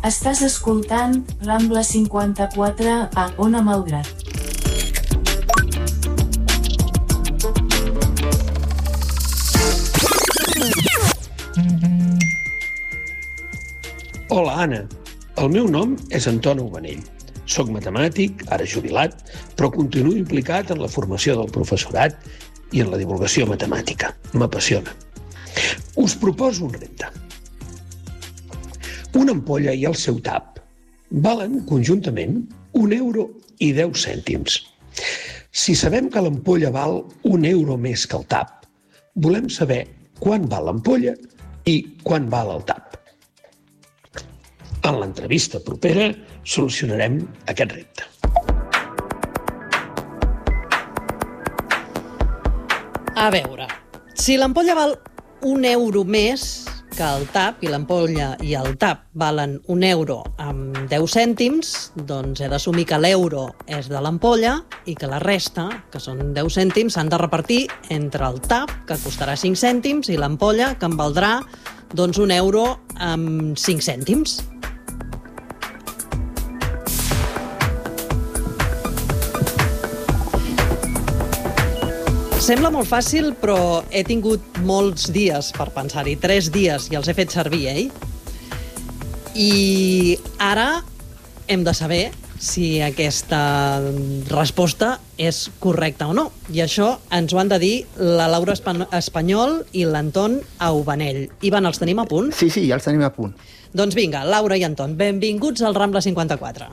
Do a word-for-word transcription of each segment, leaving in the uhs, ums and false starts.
Estàs escoltant Rambla cinquanta-quatre a Ona Malgrat. Hola, Anna. El meu nom és Anton Aubanell. Soc matemàtic, ara jubilat, però continuo implicat en la formació del professorat i en la divulgació matemàtica. M'apassiona. Us proposo un repte. Una ampolla i el seu tap valen conjuntament un euro i deu cèntims. Si sabem que l'ampolla val un euro més que el tap, volem saber quan val l'ampolla i quan val el tap. En l'entrevista propera solucionarem aquest repte. A veure, si l'ampolla val un euro més que el tap i l'ampolla i el tap valen un euro amb deu cèntims, doncs he d'assumir que l'euro és de l'ampolla i que la resta, que són deu cèntims, s'han de repartir entre el tap, que costarà cinc cèntims, i l'ampolla, que em valdrà doncs, un euro amb cinc cèntims. Sembla molt fàcil, però he tingut molts dies per pensar-hi, tres dies, i els he fet servir, eh? I ara hem de saber si aquesta resposta és correcta o no. I això ens ho han de dir la Laura Espanyol i l'Anton Aubanell. Ivan, els tenim a punt? Sí, sí, ja els tenim a punt. Doncs vinga, Laura i Anton, benvinguts al Rambla cinquanta-quatre.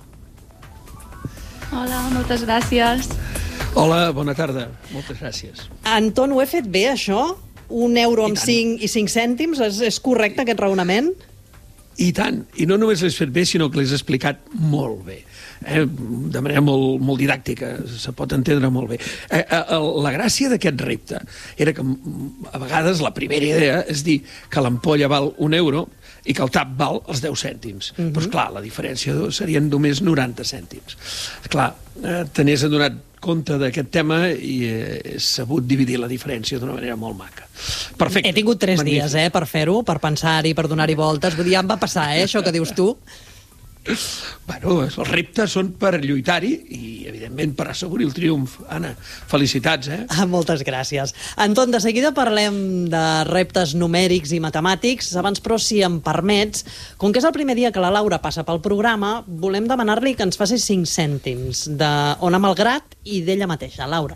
Hola, moltes gràcies. Hola, bona tarda. Moltes gràcies. Anton, ho he fet bé, això? Un euro amb cinc i cinc cèntims? És, és correcte, aquest raonament? I tant. I no només l'has fet bé, sinó que l'has explicat molt bé. Eh? De manera molt, molt didàctica, se pot entendre molt bé. Eh, eh, la gràcia d'aquest repte era que a vegades la primera idea és dir que l'ampolla val un euro i que el tap val els deu cèntims. Uh-huh. Però, esclar, la diferència serien només noranta cèntims. Esclar, eh, te n'has adonat compte d'aquest tema i he sabut dividir la diferència d'una manera molt maca. Perfecte. He tingut tres Magnífic. dies, eh, per fer-ho, per pensar-hi, per donar-hi voltes. Vull dir, ja em va passar, eh, això que dius tu. Bueno, els reptes són per lluitar-hi i, evidentment, per assegurir el triomf. Anna, felicitats, eh? Ah, moltes gràcies. Anton, de seguida parlem de reptes numèrics i matemàtics. Abans, però, si em permets, com que és el primer dia que la Laura passa pel programa, volem demanar-li que ens faci cinc cèntims d'Ona Malgrat i d'ella mateixa. Laura.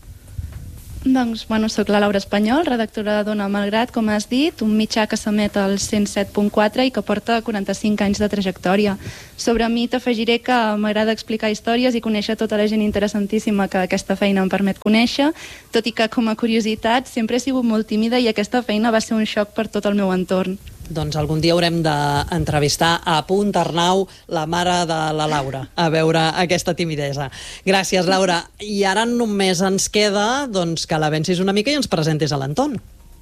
Doncs, bueno, soc la Laura Espanyol, redactora d'Ona Malgrat, com has dit, un mitjà que s'emet al cent set punt quatre i que porta quaranta-cinc anys de trajectòria. Sobre mi t'afegiré que m'agrada explicar històries i conèixer tota la gent interessantíssima que aquesta feina em permet conèixer, tot i que, com a curiositat, sempre he sigut molt tímida i aquesta feina va ser un xoc per tot el meu entorn. Doncs algun dia haurem d'entrevistar a Punt Arnau, la mare de la Laura, a veure aquesta timidesa. Gràcies, Laura. I ara només ens queda doncs, que l'avencis una mica i ens presentis a l'Anton.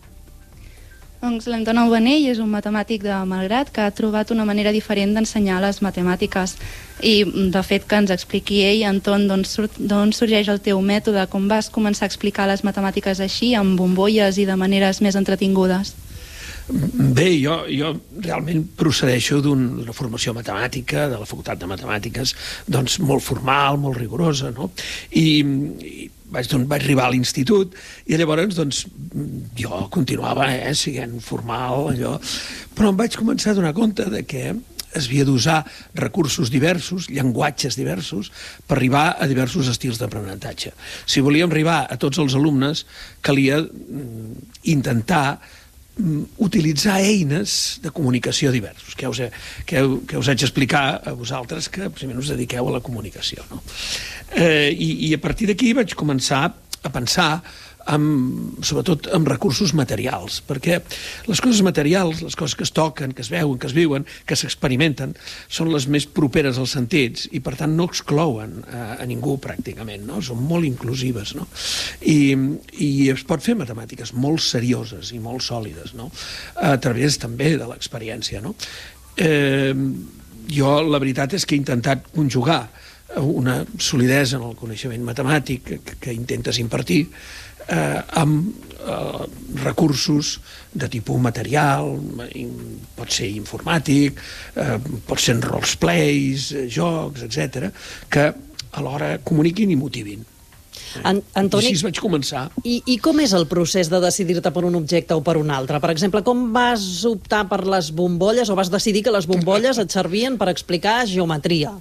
Doncs l'Anton Aubanell és un matemàtic de Malgrat que ha trobat una manera diferent d'ensenyar les matemàtiques. I, de fet, que ens expliqui ell, Anton, d'on sorgeix el teu mètode, com vas començar a explicar les matemàtiques així, amb bombolles i de maneres més entretingudes? Bé, jo, jo realment procedeixo d'una formació matemàtica, de la Facultat de Matemàtiques, doncs molt formal, molt rigorosa, no? I, i vaig, doncs, vaig arribar a l'institut i llavors doncs, jo continuava eh, sent formal, allò, però em vaig començar a donar compte de que es havia d'usar recursos diversos, llenguatges diversos, per arribar a diversos estils d'aprenentatge. Si volíem arribar a tots els alumnes, calia intentar utilitzar eines de comunicació diversos, que us, he, que, que us haig d'explicar a vosaltres que primer us dediqueu a la comunicació. No? Eh, i, I a partir d'aquí vaig començar a pensar amb, sobretot amb recursos materials, perquè les coses materials, les coses que es toquen, que es veuen, que es viuen, que s'experimenten, són les més properes als sentits i per tant no exclouen a, a ningú pràcticament, no? Són molt inclusives, no? I, i es pot fer matemàtiques molt serioses i molt sòlides, no? A través també de l'experiència, no? Eh, jo la veritat és que he intentat conjugar una solidesa en el coneixement matemàtic que, que intentes impartir eh, amb eh, recursos de tipus material, pot ser informàtic, eh, pot ser en roleplays, jocs, etcètera, que alhora comuniquin i motivin. An Antoni, I així vaig començar. I, I com és el procés de decidir-te per un objecte o per un altre? Per exemple, com vas optar per les bombolles o vas decidir que les bombolles et servien per explicar geometria?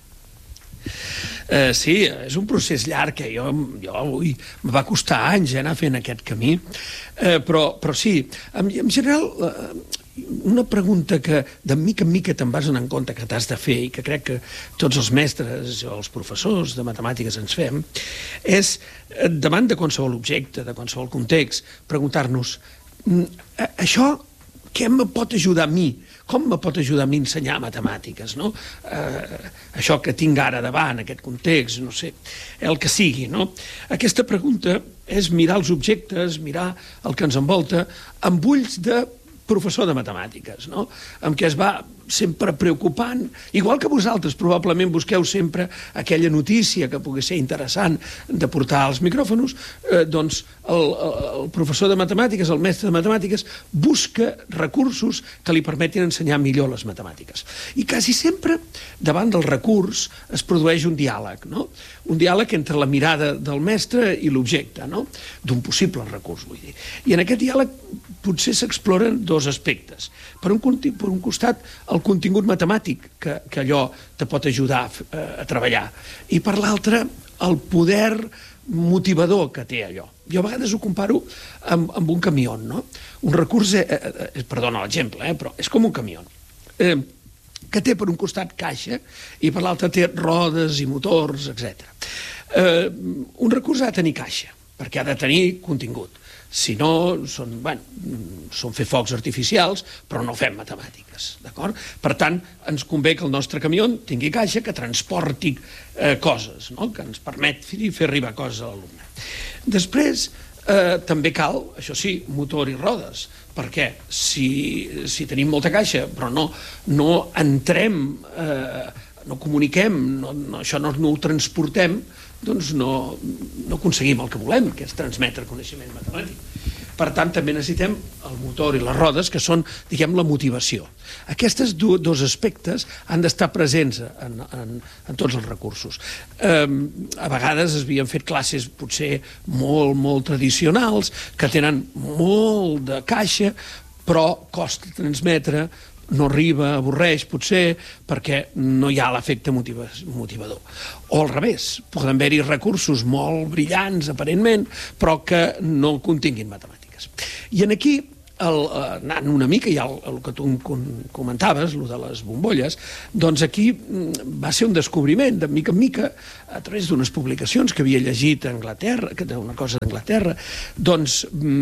Uh, sí, és un procés llarg que jo, jo ui, me va costar anys anar fent aquest camí, uh, però, però sí, en, en general, uh, una pregunta que de mica en mica te'n vas anar en compte que t'has de fer i que crec que tots els mestres o els professors de matemàtiques ens fem, és, davant de qualsevol objecte, de qualsevol context, preguntar-nos, això què me pot ajudar a mi? Com me pot ajudar a mi a ensenyar matemàtiques, no? Eh, això que tinc ara davant, aquest context, no sé, el que sigui, no? Aquesta pregunta és mirar els objectes, mirar el que ens envolta, amb ulls de professor de matemàtiques, no? Amb què es va sempre preocupant, igual que vosaltres probablement busqueu sempre aquella notícia que pugui ser interessant de portar als micròfons, eh, doncs el, el professor de matemàtiques, el mestre de matemàtiques, busca recursos que li permetin ensenyar millor les matemàtiques. I quasi sempre, davant del recurs, es produeix un diàleg, no? Un diàleg entre la mirada del mestre i l'objecte, no? D'un possible recurs, vull dir. I en aquest diàleg potser s'exploren dos aspectes. Per un, per un costat, el contingut matemàtic que, que allò te pot ajudar a, a treballar, i per l'altre, el poder motivador que té allò. Jo a vegades ho comparo amb, amb un camió, no? Un recurs, eh, eh, perdona l'exemple, eh, però és com un camió, eh, que té per un costat caixa i per l'altre té rodes i motors, etcètera. Eh, un recurs ha de tenir caixa, perquè ha de tenir contingut. Si no, són, bueno, són fer focs artificials, però no fem matemàtiques, d'acord? Per tant, ens convé que el nostre camió tingui caixa, que transporti eh, coses, no? Que ens permet fer arribar coses a l'alumne. Després, eh, també cal, això sí, motor i rodes, perquè si, si tenim molta caixa, però no, no entrem, eh, no comuniquem, no, no, això no, no ho transportem, doncs no, no aconseguim el que volem, que és transmetre coneixement matemàtic. Per tant, també necessitem el motor i les rodes, que són, diguem, la motivació. Aquests dos aspectes han d'estar presents en, en, en tots els recursos. Eh, a vegades es havien fet classes potser molt, molt tradicionals, que tenen molt de caixa, però costa transmetre, no arriba, avorreix, potser, perquè no hi ha l'efecte motivador. O al revés, poden haver-hi recursos molt brillants, aparentment, però que no continguin matemàtiques. I en aquí, el, anant una mica, ja el, el que tu comentaves, el de les bombolles, doncs aquí va ser un descobriment, de mica en mica, a través d'unes publicacions que havia llegit a Anglaterra, que una cosa d'Anglaterra, doncs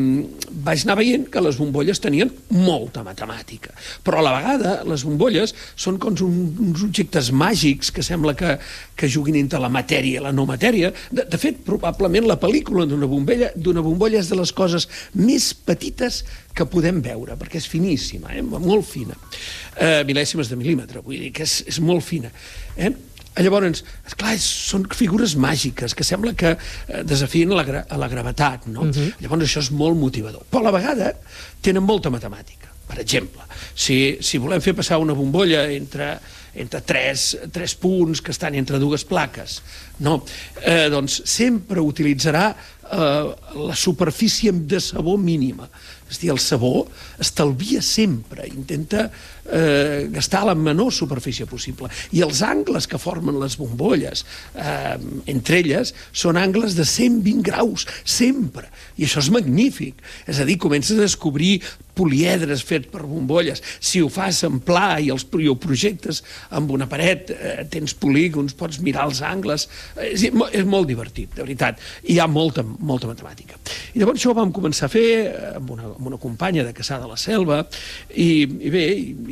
vaig anar veient que les bombolles tenien molta matemàtica. Però a la vegada les bombolles són com uns objectes màgics que sembla que, que juguin entre la matèria i la no matèria. De, de fet, probablement la pel·lícula d'una bombolla, d'una bombolla és de les coses més petites que podem veure, perquè és finíssima, eh? Molt fina. Eh, mil·lèsimes de mil·límetre, vull dir que és, és molt fina. Eh? Llavors, esclar, són figures màgiques que sembla que desafien la, gra a la gravetat, no? Uh-huh. Llavors això és molt motivador. Però a la vegada tenen molta matemàtica. Per exemple, si, si volem fer passar una bombolla entre, entre tres, tres punts que estan entre dues plaques, no? eh, doncs sempre utilitzarà eh, la superfície de sabó mínima. És a dir, el sabó estalvia sempre, intenta eh, gastar la menor superfície possible. I els angles que formen les bombolles, eh, entre elles, són angles de cent vint graus, sempre. I això és magnífic. És a dir, comences a descobrir poliedres fets per bombolles. Si ho fas en pla i, els, i ho projectes amb una paret, eh, tens polígons, pots mirar els angles. És, és molt divertit, de veritat. I hi ha molta, molta matemàtica. I llavors això ho vam començar a fer amb una, amb una companya de Cassà de la Selva, i, i bé, i,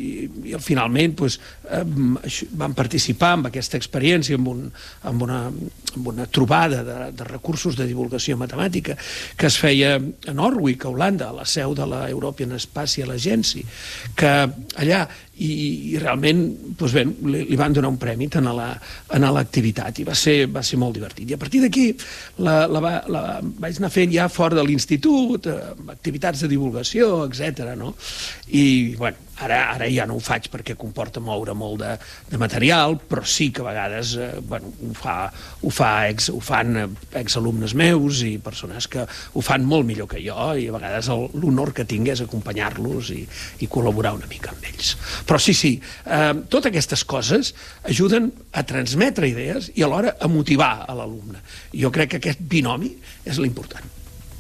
i finalment doncs, eh, van participar en aquesta experiència, en, un, en, una, en una trobada de, de recursos de divulgació matemàtica que es feia a Norwich, a Holanda, a la seu de la European Spatial Agency, que allà i, i realment doncs bé, li, li van donar un premi a l'activitat i va ser, va ser molt divertit. I a partir d'aquí la, la, la vaig anar fent ja fora de l'institut, activitats de divulgació, etcètera. No? I bueno, ara, ara ja no ho faig perquè comporta moure molt de, de material, però sí que a vegades eh, bueno, ho, fa, ho, fa ex, ho fan exalumnes meus i persones que ho fan molt millor que jo i a vegades l'honor que tinc és acompanyar-los i, i col·laborar una mica amb ells. Però sí, sí, eh, totes aquestes coses ajuden a transmetre idees i alhora a motivar a l'alumne. Jo crec que aquest binomi és l'important.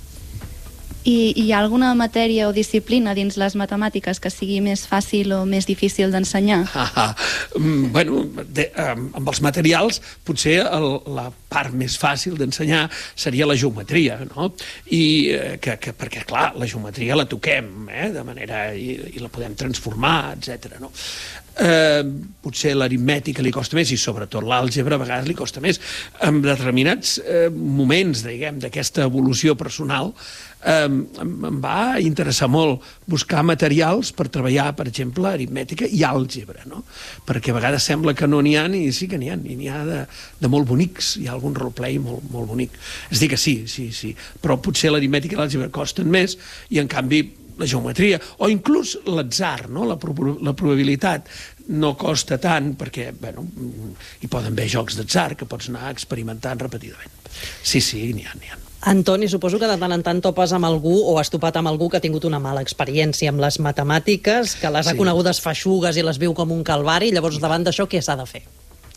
I hi ha alguna matèria o disciplina dins les matemàtiques que sigui més fàcil o més difícil d'ensenyar? Ah, ah. Bueno, de, um, amb els materials potser el, la part més fàcil d'ensenyar seria la geometria, no? I, eh, que, que, perquè, clar, la geometria la toquem, eh, de manera... i, i la podem transformar, etcètera. No? Eh, potser l'aritmètica li costa més i sobretot l'àlgebra a vegades li costa més. En determinats eh, moments, diguem, d'aquesta evolució personal eh, em va interessar molt buscar materials per treballar, per exemple, aritmètica i àlgebra, no? Perquè a vegades sembla que no n'hi ha i sí que n'hi ha, i n'hi ha de, de molt bonics, hi ha algun roleplay molt, molt bonic. És dir que sí, sí, sí, però potser l'aritmètica i l'àlgebra costen més i en canvi la geometria, o inclús l'atzar, no? la, prob la probabilitat no costa tant perquè bueno, hi poden haver jocs d'atzar que pots anar experimentant repetidament. Sí, sí, n'hi ha, n'hi ha. Antoni, suposo que de tant en tant topes amb algú o has topat amb algú que ha tingut una mala experiència amb les matemàtiques, que les ha sí. conegudes feixugues i les viu com un calvari, llavors davant d'això què s'ha de fer?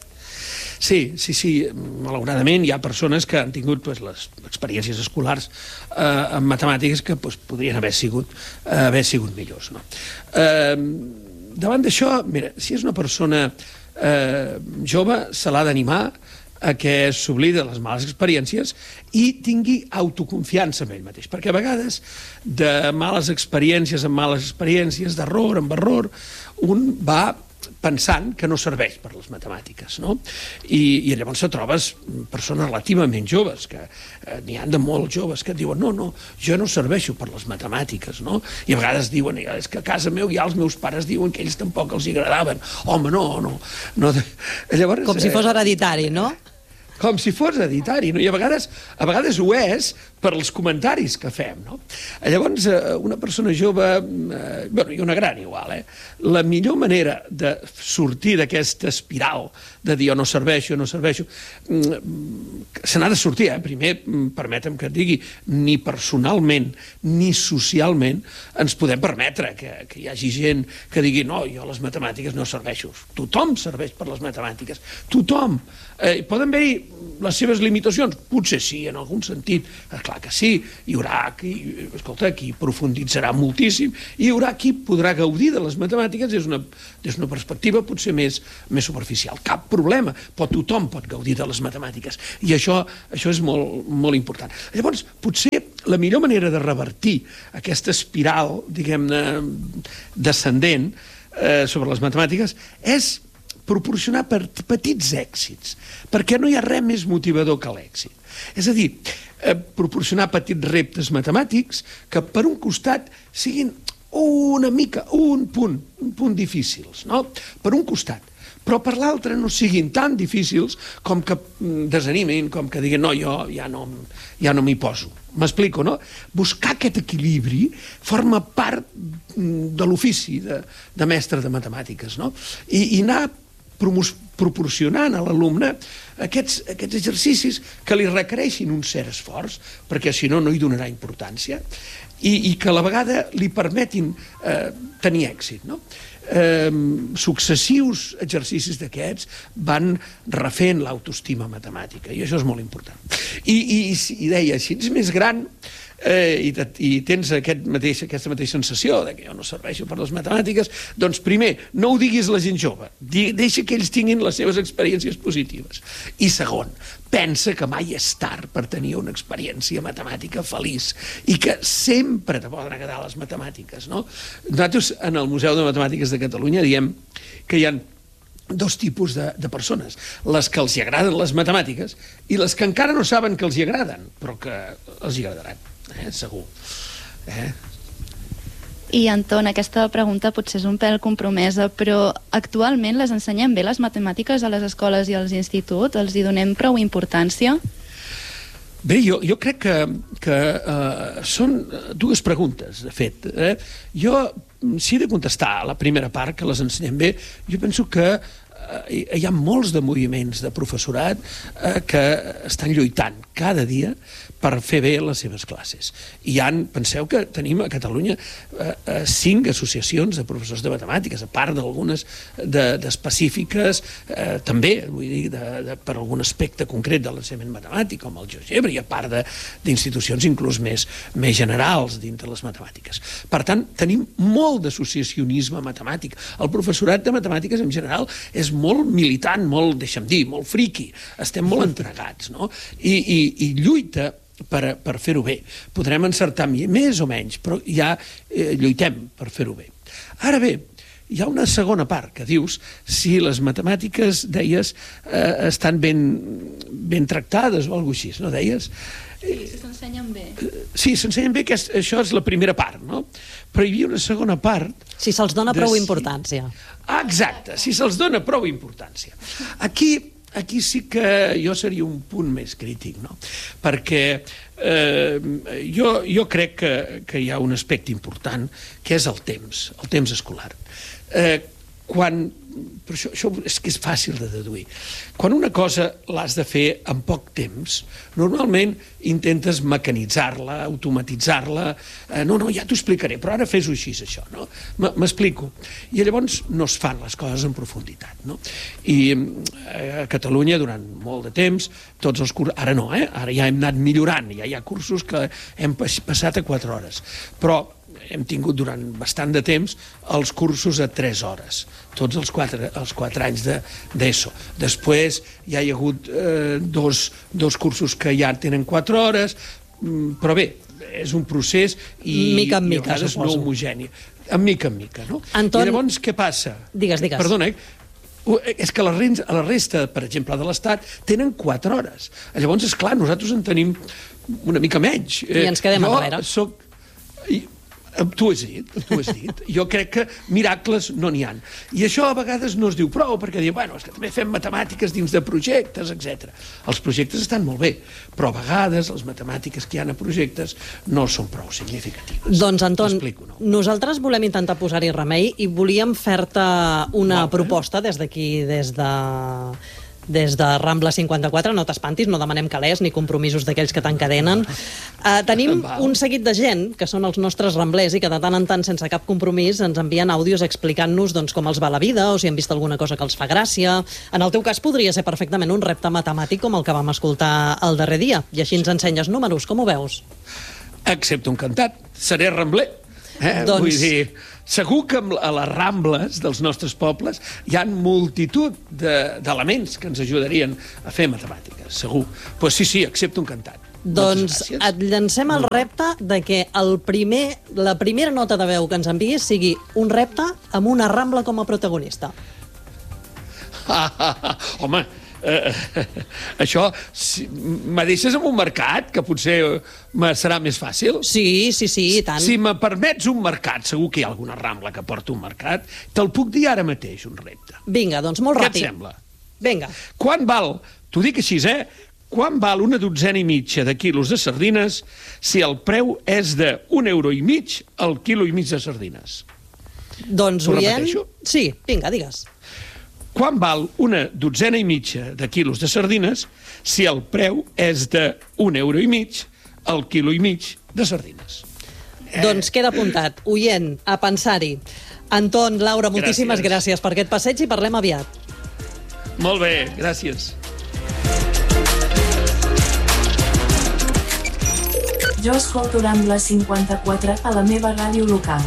Sí, sí, sí, malauradament hi ha persones que han tingut pues, les experiències escolars eh, en matemàtiques que pues, podrien haver sigut, eh, haver sigut millors. No? Eh, davant d'això, mira, si és una persona eh, jove, se l'ha d'animar a que s'oblidi de les males experiències i tingui autoconfiança en ell mateix, perquè a vegades de males experiències en males experiències, d'error en error, un va pensant que no serveix per les matemàtiques, no? I, i llavors te trobes persones relativament joves, que eh, n'hi ha de molt joves que diuen no, no, jo no serveixo per les matemàtiques, no? I a vegades diuen, és que a casa meu ja els meus pares diuen que ells tampoc els agradaven. Home, no, no. no. Llavors, com si fos hereditari, no? Com si fos hereditari, no? I a vegades, a vegades ho és per als comentaris que fem, no? Llavors, una persona jove, eh, bueno, i una gran igual, eh? La millor manera de sortir d'aquesta espiral de dir jo no serveixo, no serveixo, se n'ha de sortir, eh? Primer, permetem que et digui, ni personalment ni socialment ens podem permetre que, que hi hagi gent que digui no, jo les matemàtiques no serveixo. Tothom serveix per les matemàtiques. Tothom. Eh, poden haver-hi les seves limitacions? Potser sí, en algun sentit. Eh, clar que sí. Hi haurà qui, escolta, qui profunditzarà moltíssim, i hi haurà qui podrà gaudir de les matemàtiques des d'una des d'una perspectiva potser més, més superficial. Cap problema, però tothom pot gaudir de les matemàtiques. I això, això és molt, molt important. Llavors, potser la millor manera de revertir aquesta espiral, diguem-ne, descendent eh, sobre les matemàtiques és proporcionar per petits èxits, perquè no hi ha res més motivador que l'èxit. És a dir, eh, proporcionar petits reptes matemàtics que per un costat siguin una mica, un punt, un punt difícils, no? Per un costat. Però per l'altre no siguin tan difícils com que desanimin, com que diguin no, jo ja no, ja no m'hi poso. M'explico, no? Buscar aquest equilibri forma part de l'ofici de, de mestre de matemàtiques, no? I, i anar proporcionant a l'alumne aquests, aquests exercicis que li requereixin un cert esforç, perquè si no, no hi donarà importància, i, i que a la vegada li permetin eh, tenir èxit, no? Eh, successius exercicis d'aquests van refent l'autoestima matemàtica, i això és molt important. I, i, i deia, si ets més gran, eh, i, te, i tens aquest mateix, aquesta mateixa sensació de que jo no serveixo per les matemàtiques, doncs primer, no ho diguis a la gent jove, deixa que ells tinguin les seves experiències positives. I segon, pensa que mai és tard per tenir una experiència matemàtica feliç i que sempre te poden agradar les matemàtiques, no? Nosaltres, en el Museu de Matemàtiques de Catalunya, diem que hi ha dos tipus de, de persones, les que els hi agraden les matemàtiques i les que encara no saben que els hi agraden, però que els hi agradaran, eh? Segur. Eh? I, Anton, aquesta pregunta potser és un pèl compromesa, però actualment les ensenyem bé les matemàtiques a les escoles i als instituts? Els hi donem prou importància? Bé, jo, jo crec que, que uh, són dues preguntes, de fet. Eh? Jo, si he de contestar a la primera part, que les ensenyem bé, jo penso que uh, hi ha molts de moviments de professorat uh, que estan lluitant cada dia per fer bé les seves classes. I hi ha, penseu que tenim a Catalunya eh, eh, cinc associacions de professors de matemàtiques, a part d'algunes d'específiques, de, eh, també, vull dir, de, de, per algun aspecte concret de l'ensenyament matemàtic, com el GeoGebra, i a part d'institucions inclús més, més generals dintre les matemàtiques. Per tant, tenim molt d'associacionisme matemàtic. El professorat de matemàtiques, en general, és molt militant, molt, deixa'm dir, molt friqui. Estem molt entregats, no? I, i, i lluita per, per fer-ho bé. Podrem encertar més o menys, però ja eh, lluitem per fer-ho bé. Ara bé, hi ha una segona part que dius si les matemàtiques, deies, eh, estan ben, ben tractades o alguna cosa així, no deies? Sí, s'ensenyen bé. Sí, s'ensenyen bé, que és, això és la primera part, no? Però hi havia una segona part... Si se'ls dona prou si... importància. Ah, exacte, si se'ls dona prou importància. Aquí... Aquí sí que jo seria un punt més crític, no? Perquè eh, jo, jo crec que, que hi ha un aspecte important, que és el temps, el temps escolar. Eh, quan, però això, això és que és fàcil de deduir. Quan una cosa l'has de fer en poc temps, normalment intentes mecanitzar-la, automatitzar-la. Eh, no, no, ja t'ho explicaré, però ara fes-ho així, això, no? M'explico. I llavors no es fan les coses en profunditat, no? I eh, a Catalunya, durant molt de temps, tots els cursos... Ara no, eh? Ara ja hem anat millorant, ja hi ha cursos que hem passat a quatre hores. Però hem tingut durant bastant de temps els cursos a tres hores, tots els quatre, els quatre anys d'ESO. De, Després ja hi ha hagut eh, dos, dos cursos que ja tenen quatre hores, però bé, és un procés i, mica en mica, i a vegades suposo. no homogeni. En mica en mica, no? Anton... I llavors què passa? Digues, digues. Perdona, eh? És que la resta, la resta, per exemple, de l'Estat, tenen quatre hores. Llavors, és clar, nosaltres en tenim una mica menys. I ens quedem jo enrere. Soc... Tu has dit, tu has dit. Jo crec que miracles no n'hi ha. I això a vegades no es diu prou, perquè diu, bueno, és que també fem matemàtiques dins de projectes, etcètera. Els projectes estan molt bé, però a vegades les matemàtiques que hi ha a projectes no són prou significatives. Doncs, Anton, no? nosaltres volem intentar posar-hi remei i volíem fer-te una Molt bé. proposta des d'aquí, des de... des de Rambla cinquanta-quatre, no t'espantis, no demanem calés ni compromisos d'aquells que t'encadenen. Uh, tenim Val. un seguit de gent, que són els nostres ramblers, i que de tant en tant, sense cap compromís, ens envien àudios explicant-nos doncs, com els va la vida, o si han vist alguna cosa que els fa gràcia. En el teu cas podria ser perfectament un repte matemàtic com el que vam escoltar el darrer dia, i així ens ensenyes números, com ho veus? Excepte encantat, seré rambler. Eh? Doncs... Vull dir, segur que a les rambles dels nostres pobles hi ha multitud d'elements que ens ajudarien a fer matemàtiques, segur. Pues sí, sí, accepto encantat. Doncs et llancem el repte de que el primer, la primera nota de veu que ens enviïs sigui un repte amb una rambla com a protagonista. Home, eh, això, si, me deixes en un mercat, que potser me serà més fàcil? Sí, sí, sí, i tant. Si me permets un mercat, segur que hi ha alguna rambla que porta un mercat, te'l puc dir ara mateix, un repte. Vinga, doncs molt Què ràpid. et sembla? Vinga. Quan val, t'ho dic així, eh? Quan val una dotzena i mitja de quilos de sardines si el preu és de un euro i mig el quilo i mig de sardines? Doncs Ho oient... repeteixo? Sí, vinga, digues. Quan val una dotzena i mitja de quilos de sardines si el preu és de un euro i mig el quilo i mig de sardines? Eh. Doncs queda apuntat. Oient, a pensar-hi. Anton, Laura, moltíssimes gràcies. gràcies per aquest passeig i parlem aviat. Molt bé, gràcies. Jo escolto Rambla cinquanta-quatre a la meva ràdio local.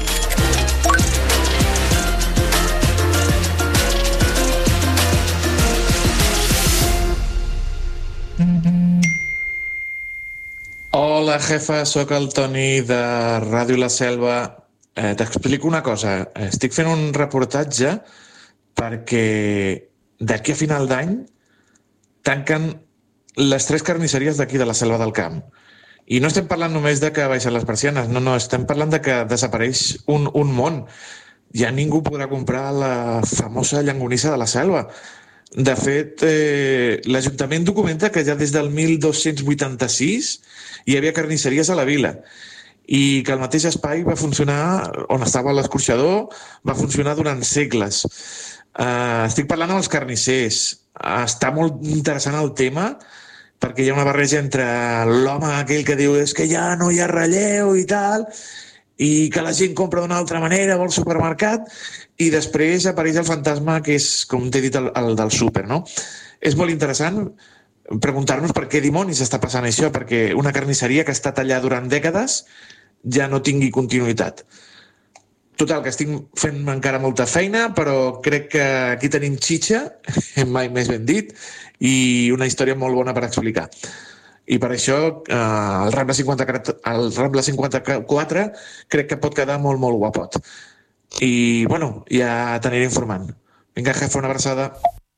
Hola, jefa, sóc el Toni de Ràdio La Selva. Eh, T'explico una cosa. Estic fent un reportatge perquè d'aquí a final d'any tanquen les tres carnisseries d'aquí de la Selva del Camp. I no estem parlant només de que baixen les persianes, no, no, estem parlant de que desapareix un, un món. Ja ningú podrà comprar la famosa llonganissa de la Selva. De fet, eh, l'Ajuntament documenta que ja des del mil dos-cents vuitanta-sis hi havia carnisseries a la vila i que el mateix espai va funcionar, on estava l'escorxador, va funcionar durant segles. Eh, estic parlant amb els carnissers. Està molt interessant el tema perquè hi ha una barreja entre l'home aquell que diu és que ja no hi ha relleu i tal, i que la gent compra d'una altra manera, vol supermercat, i després apareix el fantasma que és, com t'he dit, el, el del súper, no? És molt interessant preguntar-nos per què dimonis està passant això, perquè una carnisseria que ha estat allà durant dècades ja no tingui continuïtat. Total, que estic fent encara molta feina, però crec que aquí tenim xitxa, mai més ben dit, i una història molt bona per explicar. I per això eh, el Rambla cinquanta-quatre, el Rambla cinquanta-quatre crec que pot quedar molt, molt guapot. I, bueno, ja t'aniré informant. Vinga, jefa, una abraçada.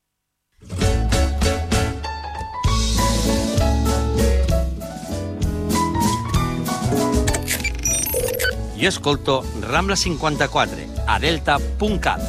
Jo escolto Rambla cinquanta-quatre a delta punt cat.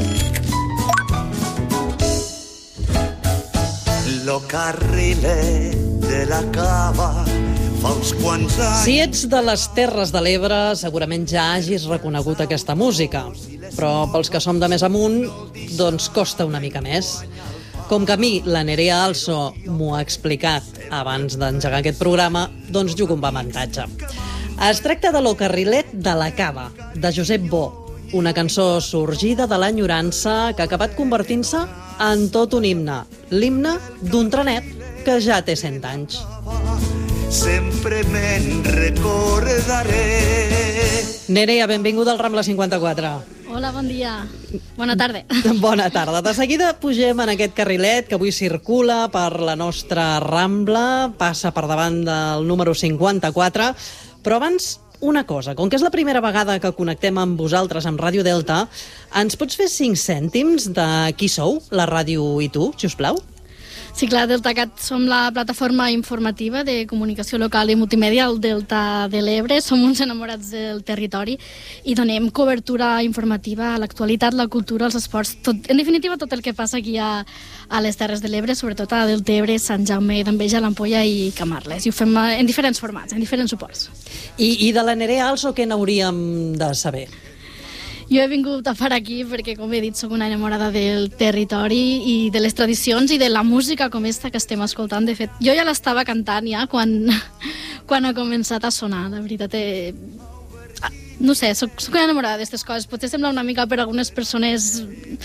Lo carrilet de la cava fa uns quants anys... Si ets de les Terres de l'Ebre, segurament ja hagis reconegut aquesta música. Però pels que som de més amunt, doncs costa una mica més. Com que a mi la Nerea Also m'ho ha explicat abans d'engegar aquest programa, doncs jugo amb avantatge. Es tracta de Lo carrilet de la cava, de Josep Bo, una cançó sorgida de l'enyorança que ha acabat convertint-se en tot un himne, l'himne d'un trenet que ja té cent anys. Sempre me'n recordaré. Nerea, benvinguda al Rambla cinquanta-quatre. Hola, bon dia. Bona tarda. Bona tarda. De seguida pugem en aquest carrilet que avui circula per la nostra Rambla, passa per davant del número cinquanta-quatre, però abans una cosa, com que és la primera vegada que connectem amb vosaltres amb Ràdio Delta, ens pots fer cinc cèntims de qui sou, la ràdio i tu, si us plau? Sí, clar, DeltaCat som la plataforma informativa de comunicació local i multimèdia al Delta de l'Ebre. Som uns enamorats del territori i donem cobertura informativa a l'actualitat, la cultura, els esports, tot, en definitiva tot el que passa aquí a, a les Terres de l'Ebre, sobretot a Delta Ebre, Sant Jaume d'Enveja, l'Ampolla i Camarles. I ho fem en diferents formats, en diferents suports. I, i de la Nerea Also, què n'hauríem de saber? Jo he vingut a far aquí perquè, com he dit, soc una enamorada del territori i de les tradicions i de la música com esta que estem escoltant. De fet, jo ja l'estava cantant ja quan, quan ha començat a sonar. La veritat, eh... no sé, soc, soc una enamorada d'aquestes coses. Potser sembla una mica per algunes persones...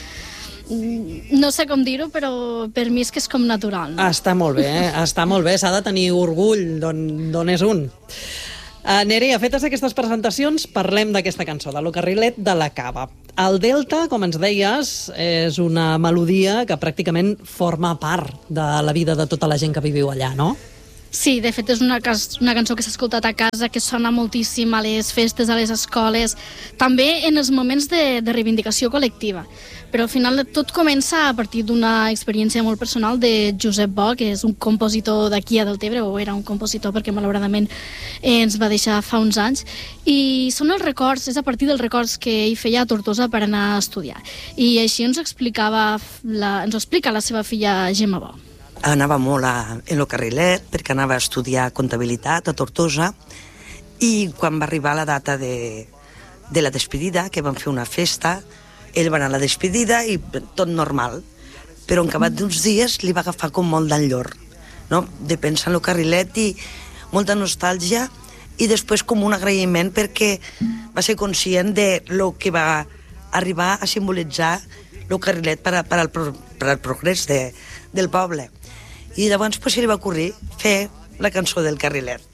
no sé com dir-ho, però per mi és que és com natural. No? Està molt bé, eh? Està molt bé. S'ha de tenir orgull d'on és un. Uh, Nerea, fetes aquestes presentacions, parlem d'aquesta cançó, de Lo carrilet de la cava. El Delta, com ens deies, és una melodia que pràcticament forma part de la vida de tota la gent que viviu allà, no? Sí, de fet és una, una cançó que s'ha escoltat a casa, que sona moltíssim a les festes, a les escoles, també en els moments de, de reivindicació col·lectiva. Però al final tot comença a partir d'una experiència molt personal de Josep Bo, que és un compositor d'aquí a Deltebre, o era un compositor perquè malauradament ens va deixar fa uns anys, i són els records, és a partir dels records que ell feia a Tortosa per anar a estudiar. I així ens explicava, la, ens ho explica la seva filla Gemma Bo. Anava molt a, en Lo carrilet perquè anava a estudiar comptabilitat a Tortosa, i quan va arribar la data de, de la despedida, que van fer una festa, ell va anar a la despedida i tot normal, però en acabat d'uns dies li va agafar com molt d'enllor, no? De pensar en Lo carrilet i molta nostàlgia, i després com un agraïment perquè va ser conscient de lo que va arribar a simbolitzar Lo carrilet per, a, per, al, per al progrés de, del poble. I llavors pues, se li va ocorrir fer la cançó del carrilet.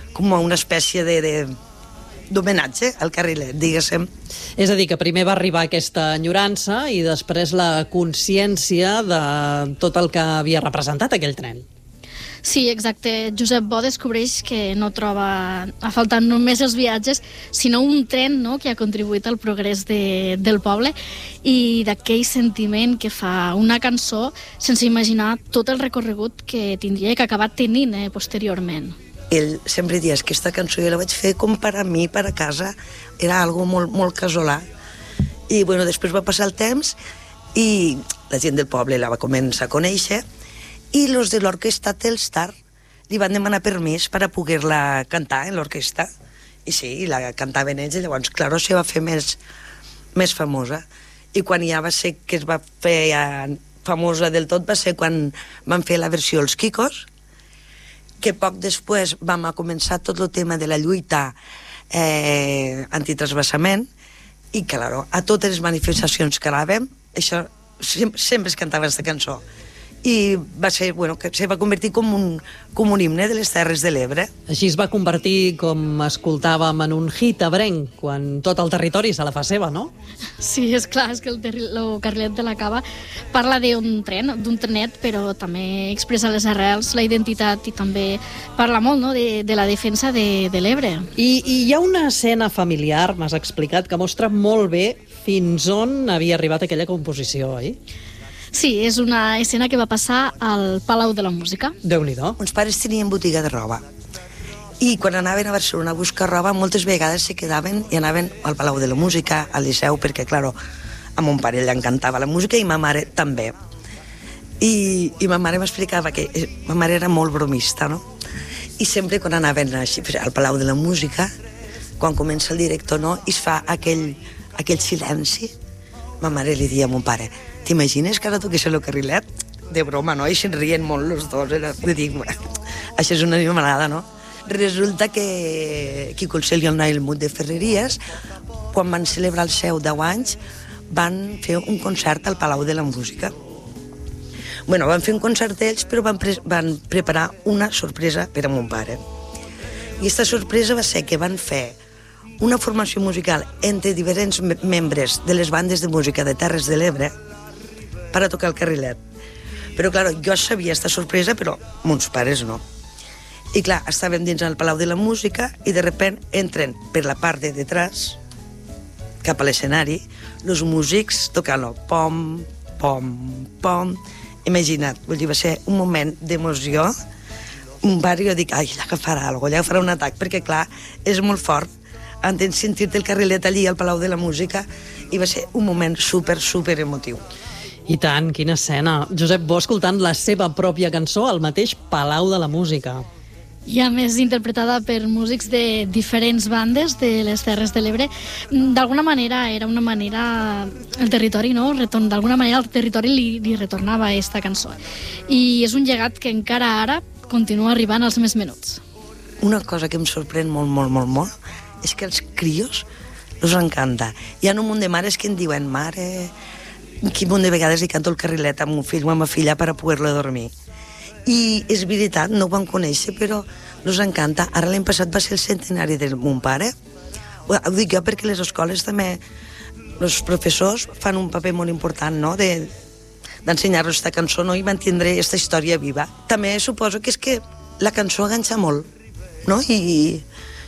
com una espècie de, de, d'homenatge al carrilet, diguéssim. És a dir, que primer va arribar aquesta enyorança i després la consciència de tot el que havia representat aquell tren. Sí, exacte. Josep Bo descobreix que no troba a faltar només els viatges, sinó un tren, no?, que ha contribuït al progrés de, del poble, i d'aquell sentiment que fa una cançó sense imaginar tot el recorregut que tindria i que ha acabat tenint eh, posteriorment. Ell sempre dius que aquesta cançó jo la vaig fer com per a mi, per a casa, era algo molt, molt casolà. I bueno, després va passar el temps i la gent del poble la va començar a conèixer, i els de l'orquestra Telstar li van demanar permís per a poder-la cantar en l'orquestra. I sí, la cantaven ells, i llavors, clar, se va fer més, més famosa. I quan ja va ser que es va fer ja famosa del tot va ser quan van fer la versió Els Quicos, que poc després vam a començar tot el tema de la lluita eh, antitrasbassament, i, clar, a totes les manifestacions que anàvem, això sempre, sempre es cantava aquesta cançó. I va ser, bueno, que se va convertir com un, com un himne de les Terres de l'Ebre. Així es va convertir, com escoltàvem, en un hit ebrenc, quan tot el territori se la fa seva, no? Sí, és clar, és que el, el carrilet de la Cava parla d'un tren, d'un trenet, però també expressa les arrels, la identitat, i també parla molt, no?, de, de la defensa de, de l'Ebre. I, I hi ha una escena familiar, m'has explicat, que mostra molt bé fins on havia arribat aquella composició, oi? Sí, és una escena que va passar al Palau de la Música. Déu-n'hi-do. Uns pares tenien botiga de roba i quan anaven a Barcelona a buscar roba moltes vegades se quedaven i anaven al Palau de la Música, al Liceu, perquè, clar, a mon pare li encantava la música i ma mare també. I, i ma mare m'explicava que eh, ma mare era molt bromista, no? I sempre quan anaven així, al Palau de la Música, quan comença el director, no?, i es fa aquell, aquell silenci, ma mare li dia a mon pare: t'imagines que ara toqués el carrilet? De broma, no? I se'n rien molt els dos. Era, dic, això és una animalada, no? Resulta que Quico el Cel i el Noel Mut de Ferreries, quan van celebrar els seus deu anys, van fer un concert al Palau de la Música. Bueno, van fer un concert ells, però van, pre van preparar una sorpresa per a mon pare. I aquesta sorpresa va ser que van fer una formació musical entre diferents membres de les bandes de música de Terres de l'Ebre per a tocar el carrilet. Però, clar, jo sabia aquesta sorpresa, però mons pares no. I, clar, estàvem dins del Palau de la Música i, de repent, entren per la part de detrás, cap a l'escenari, els músics tocant-lo. Pom, pom, pom. Imagina't, vull dir, va ser un moment d'emoció. Un bar, jo dic, ai, allà farà alguna cosa, allà farà un atac, perquè, clar, és molt fort entens sentir-te el carrilet allí al Palau de la Música, i va ser un moment super, super emotiu. I tant, quina escena. Josep Bo escoltant la seva pròpia cançó al mateix Palau de la Música. I a més interpretada per músics de diferents bandes de les Terres de l'Ebre. D'alguna manera era una manera, el territori, no? D'alguna manera el territori li, li retornava aquesta cançó. I és un llegat que encara ara continua arribant als més menuts. Una cosa que em sorprèn molt, molt, molt, molt, és que els crios els encanta. Hi ha un munt de mares que em diuen: mare, quin munt de vegades li canto el carrilet amb un fill o amb una filla per a poder-la dormir. I és veritat, no ho van conèixer, però els encanta. Ara l'any passat va ser el centenari de mon pare. Ho dic jo perquè les escoles també, els professors fan un paper molt important, no?, de, d'ensenyar-los aquesta cançó, no?, i mantindre aquesta història viva. També suposo que és que la cançó enganxa molt, no?, i